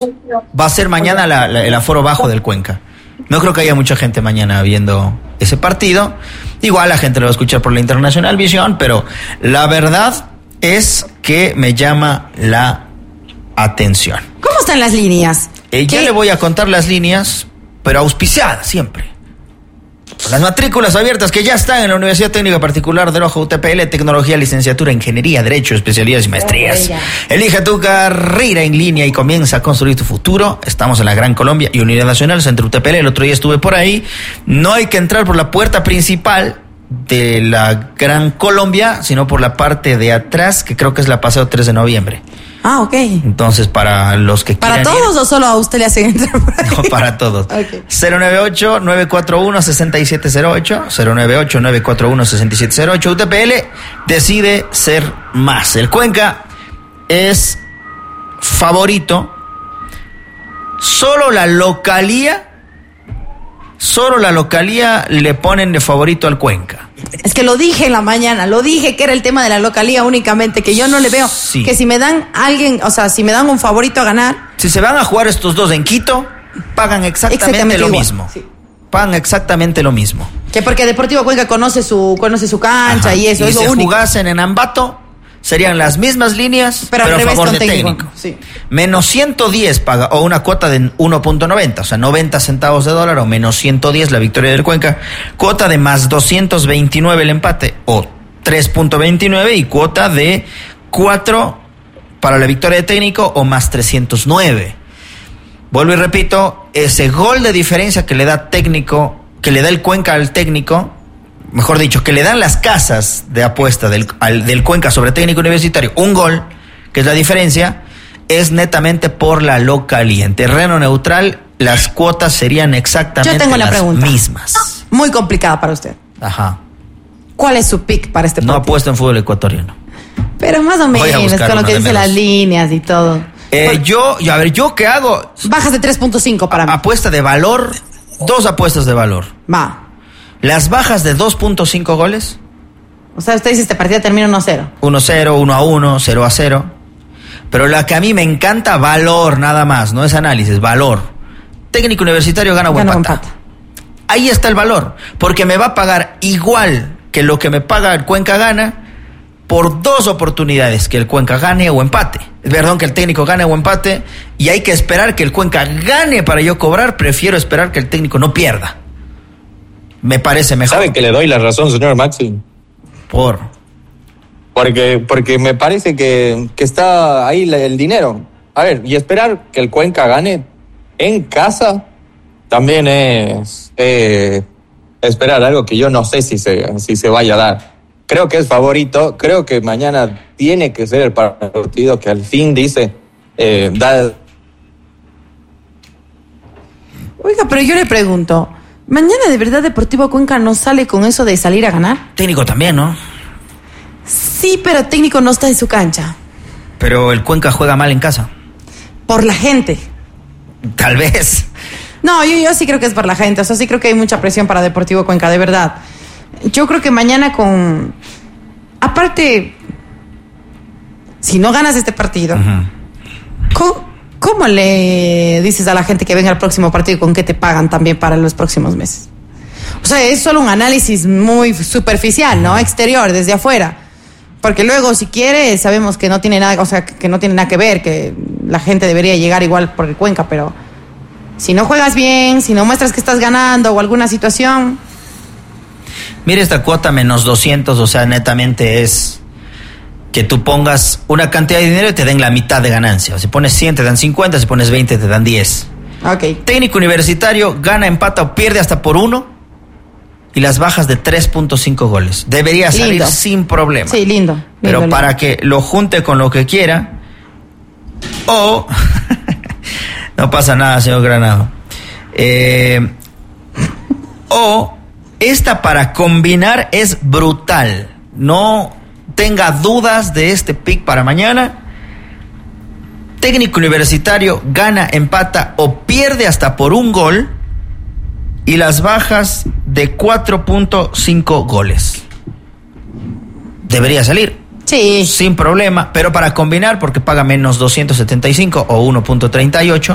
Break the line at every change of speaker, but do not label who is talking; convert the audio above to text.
va a ser mañana el aforo bajo del Cuenca. No creo que haya mucha gente mañana viendo ese partido. Igual la gente lo va a escuchar por la Internacional Visión, pero la verdad es que me llama la atención.
¿Cómo están las líneas?
Ya le voy a contar las líneas, pero auspiciadas siempre. Las matrículas abiertas que ya están en la Universidad Técnica Particular de Loja, UTPL, Tecnología, Licenciatura, Ingeniería, Derecho, especialidades y maestrías. Elige tu carrera en línea y comienza a construir tu futuro. Estamos en la Gran Colombia y Unidad Nacional, Centro UTPL. El otro día estuve por ahí. No hay que entrar por la puerta principal de la Gran Colombia, sino por la parte de atrás, que creo que es la Paseo 3 de noviembre.
Ah, ok.
Entonces, para los que quieran
¿Para todos o solo a usted le hacen entrar por ahí?
No, para todos.
Okay.
098-941-6708. 098-941-6708. UTPL decide ser más. El Cuenca es favorito. Solo la localía le ponen de favorito al Cuenca.
Es que lo dije en la mañana, lo dije que era el tema de la localía únicamente, que yo no le veo,
sí.
Que si me dan si me dan un favorito a ganar.
Si se van a jugar estos dos en Quito, pagan exactamente lo
igual.
mismo.
Sí.
Pagan exactamente lo mismo.
Que porque Deportivo Cuenca conoce su cancha. Ajá. Y eso
y
es lo
si
único.
Jugasen en Ambato, serían las mismas líneas, pero a favor de técnico.
Sí.
Menos 110 paga, o una cuota de 1.90, o sea, 90 centavos de dólar, o menos 110 la victoria del Cuenca. Cuota de más 229 el empate, o 3.29, y cuota de 4 para la victoria de técnico, o más 309. Vuelvo y repito, ese gol de diferencia que le da el Cuenca al técnico, mejor dicho, que le dan las casas de apuesta del Cuenca sobre Técnico Universitario, un gol, que es la diferencia, es netamente por la localía. En terreno neutral, las cuotas serían exactamente las mismas.
Muy complicada para usted.
Ajá.
¿Cuál es su pick para este partido?
No apuesto en fútbol ecuatoriano.
Pero más o menos, con lo que dice las líneas y todo.
¿Yo qué hago?
Bajas de 3.5 para mí.
Apuesta de valor, 2 apuestas de valor.
Va.
Las bajas de 2.5 goles.
O sea, usted dice este partido termina 1-0.
1-0, 1-1, 0-0. Pero la que a mí me encanta, valor nada más, no es análisis, valor. Técnico Universitario gana o empata. Ahí está el valor, porque me va a pagar igual que lo que me paga el Cuenca gana por 2 oportunidades, que el Cuenca gane o empate. Perdón, que el técnico gane o empate, y hay que esperar que el Cuenca gane para yo cobrar. Prefiero esperar que el técnico no pierda. Me parece mejor.
¿Sabe que le doy la razón, señor Maxi? Porque me parece que está ahí el dinero. A ver, y esperar que el Cuenca gane en casa también es esperar algo que yo no sé si se vaya a dar. Creo que es favorito, creo que mañana tiene que ser el partido que al fin dice
Oiga, pero yo le pregunto, ¿mañana de verdad Deportivo Cuenca no sale con eso de salir a ganar?
Técnico también, ¿no?
Sí, pero técnico no está en su cancha.
Pero el Cuenca juega mal en casa.
Por la gente.
Tal vez.
No, yo sí creo que es por la gente. O sea, sí creo que hay mucha presión para Deportivo Cuenca, de verdad. Yo creo que mañana aparte, si no ganas este partido, ¿cómo le dices a la gente que venga al próximo partido y con qué te pagan también para los próximos meses? O sea, es solo un análisis muy superficial, ¿no? Exterior, desde afuera. Porque luego, si quiere, sabemos que no tiene nada, o sea, que no tiene nada que ver, que la gente debería llegar igual por el Cuenca, pero si no juegas bien, si no muestras que estás ganando o alguna situación.
Mire esta cuota menos 200, o sea, netamente es que tú pongas una cantidad de dinero y te den la mitad de ganancia. Si pones 100 te dan 50, si pones 20 te dan 10.
Ok.
Técnico Universitario gana, empata o pierde hasta por 1 y las bajas de 3.5 goles. Debería salir sin problema.
Sí, lindo.
Pero para que lo junte con lo que quiera, o no pasa nada, señor Granado. O esta para combinar es brutal. No tenga dudas de este pick para mañana. Técnico Universitario gana, empata o pierde hasta por 1 gol. Y las bajas de 4.5 goles. Debería salir.
Sí.
Sin problema. Pero para combinar, porque paga menos 275 o 1.38.